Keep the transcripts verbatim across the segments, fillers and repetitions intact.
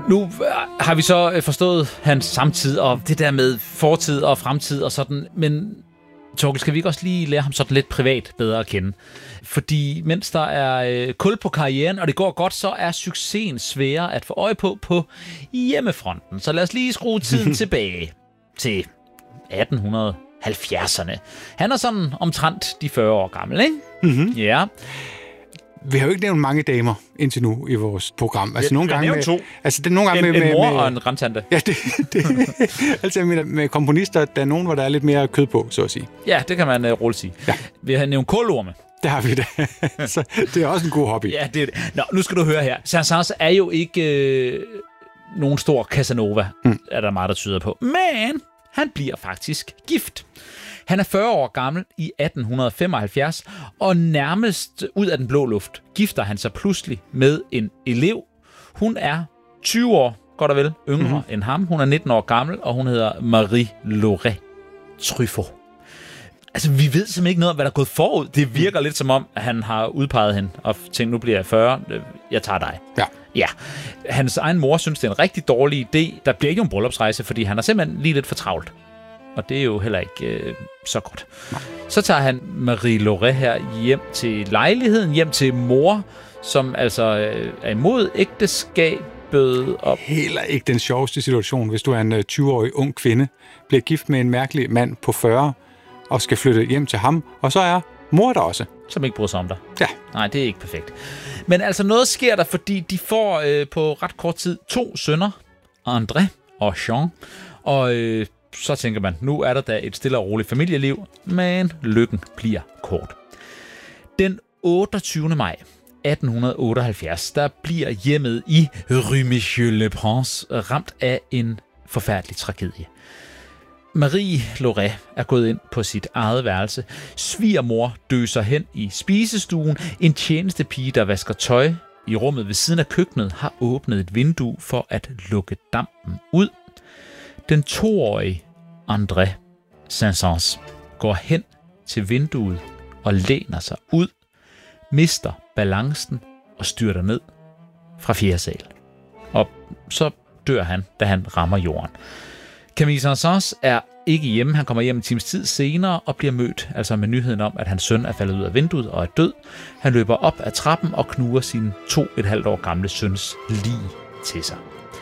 Nu har vi så forstået hans samtid, og det der med fortid og fremtid og sådan, men Torkel, skal vi ikke også lige lære ham sådan lidt privat bedre at kende? Fordi mens der er øh, kul på karrieren, og det går godt, så er succesen sværere at få øje på på hjemmefronten. Så lad os lige skrue tiden tilbage til atten halvfjerdserne. Han er sådan omtrent de fyrre år gammel, ikke? Mm-hmm. Ja. Vi har jo ikke nævnt mange damer indtil nu i vores program. Altså, ja, nogle gange med, to. Altså, det er nogle gange en, med, en mor med, og en randtante. Ja, det, det altså med, med komponister, der er nogen, hvor der er lidt mere kød på, så at sige. Ja, det kan man uh, roligt sige. Ja. Vi har nævnt kålorme. Det har vi da. Så det er også en god hobby. Ja, det er det. Nå, nu skal du høre her. Saint-Saëns er jo ikke øh, nogen stor Casanova, mm. er der meget, der tyder på. Men han bliver faktisk gift. Han er fyrre år gammel i atten femoghalvfjerds, og nærmest ud af den blå luft gifter han sig pludselig med en elev. Hun er tyve år, godt og vel, yngre mm-hmm. end ham. Hun er nitten år gammel, og hun hedder Marie-Laure Truffaut. Altså, vi ved simpelthen ikke noget om, hvad der er gået forud. Det virker lidt som om, at han har udpeget hende og tænkt, nu bliver jeg fyrre, jeg tager dig. Ja. Ja. Hans egen mor synes, det er en rigtig dårlig idé. Der bliver ikke nogen bryllupsrejse, fordi han er simpelthen lige lidt for travlt. Og det er jo heller ikke øh, så godt. Nej. Så tager han Marie-Laure her hjem til lejligheden, hjem til mor, som altså øh, er imod ægteskabet. Og heller ikke den sjoveste situation, hvis du er en tyve-årig ung kvinde, bliver gift med en mærkelig mand på fyrre, og skal flytte hjem til ham, og så er mor der også. Som ikke bryder sig om dig. Ja. Nej, det er ikke perfekt. Men altså noget sker der, fordi de får øh, på ret kort tid to sønner, André og Jean, og øh, så tænker man, nu er der da et stille og roligt familieliv, men lykken bliver kort. Den otteogtyvende maj atten otteoghalvfjerds, der bliver hjemmet i Rue Michel-le-Prince ramt af en forfærdelig tragedie. Marie-Laure er gået ind på sit eget værelse. Svigermor døser hen i spisestuen. En tjenestepige, der vasker tøj i rummet ved siden af køkkenet, har åbnet et vindue for at lukke dampen ud. Den toårige André Saint-Saëns går hen til vinduet og læner sig ud, mister balancen og styrter ned fra fjerde sal. Og så dør han, da han rammer jorden. Camille Saint-Saëns er ikke hjemme. Han kommer hjem en times tid senere og bliver mødt altså med nyheden om, at hans søn er faldet ud af vinduet og er død. Han løber op ad trappen og knuger sin to et halvt år gamle søns lig til sig.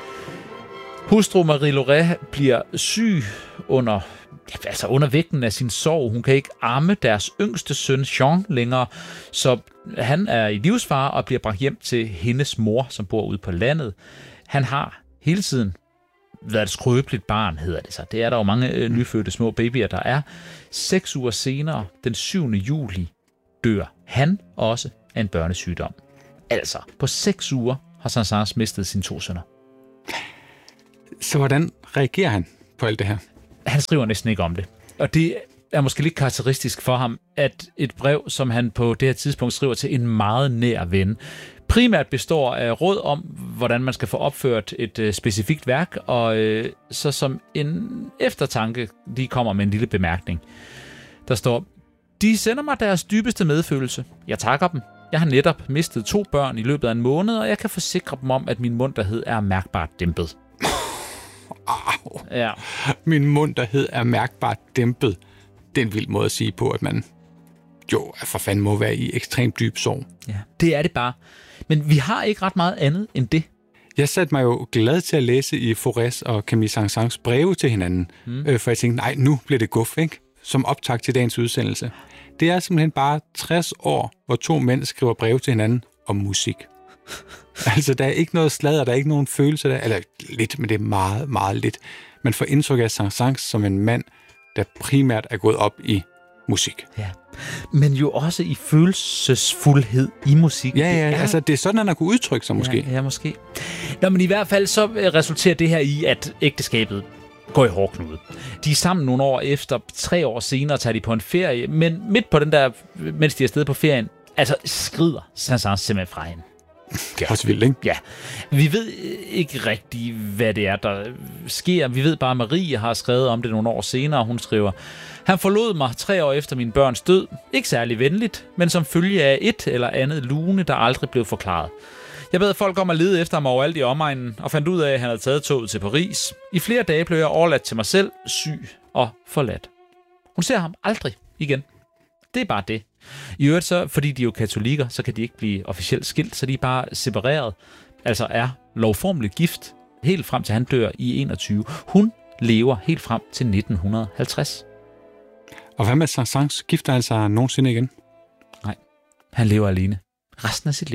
Hustru Marie-Laure bliver syg under, altså under vægten af sin sorg. Hun kan ikke amme deres yngste søn, Jean, længere, så han er i livsfare og bliver bragt hjem til hendes mor, som bor ude på landet. Han har hele tiden været et skrøbeligt barn, hedder det så. Det er der jo mange øh, nyfødte små babyer, der er. Seks uger senere, den syvende juli, dør han også af en børnesygdom. Altså, på seks uger har Saint-Saëns mistet sine to sønner. Så hvordan reagerer han på alt det her? Han skriver næsten ikke om det. Og det er måske lidt karakteristisk for ham, at et brev, som han på det her tidspunkt skriver til en meget nær ven, primært består af råd om, hvordan man skal få opført et øh, specifikt værk, og øh, så som en eftertanke lige kommer med en lille bemærkning. Der står, de sender mig deres dybeste medfølelse. Jeg takker dem. Jeg har netop mistet to børn i løbet af en måned, og jeg kan forsikre dem om, at min munterhed er mærkbart dæmpet. Au. Ja. Min munterhed er mærkbart dæmpet. Det er en vild måde at sige på, at man jo for fanden må være i ekstremt dyb sorg. Ja, det er det bare. Men vi har ikke ret meget andet end det. Jeg satte mig jo glad til at læse i Faurés og Camille Saint-Saëns breve til hinanden, mm. øh, for jeg tænkte, nej, nu bliver det guf, ikke? Som optakt til dagens udsendelse. Det er simpelthen bare tres år, hvor to mænd skriver breve til hinanden om musik. Altså, der er ikke noget sladder, der er ikke nogen følelse der, eller lidt, men det er meget, meget lidt. Man får indtryk af Saint-Saëns som en mand, der primært er gået op i musik. Ja, men jo også i følelsesfuldhed i musik. Ja, ja, det er... altså det er sådan, han har kunnet udtrykke sig måske. Ja, ja, måske. Nå, men i hvert fald så resulterer det her i, at ægteskabet går i hårdknude. De er sammen nogle år efter, tre år senere tager de på en ferie, men midt på den der, mens de er afsted på ferien, altså skrider Saint-Saëns simpelthen fra hende. Det er også vildt, ikke? Ja. Vi ved ikke rigtig, hvad det er, der sker. Vi ved bare, at Marie har skrevet om det nogle år senere. Hun skriver, han forlod mig tre år efter min børns død. Ikke særlig venligt, men som følge af et eller andet lune, der aldrig blev forklaret. Jeg bad folk om at lede efter ham overalt i omegnen, og fandt ud af, at han havde taget toget til Paris. I flere dage blev jeg overladt til mig selv, syg og forladt. Hun ser ham aldrig igen. Det er bare det. I øvrigt så, fordi de er jo katolikker, så kan de ikke blive officielt skilt, så de er bare separeret. Altså er lovformeligt gift helt frem til han dør i enogtyve. Hun lever helt frem til nitten halvtreds. Og hvad med Saint-Saëns? Gifter han sig nogensinde igen? Nej, han lever alene resten af sit liv.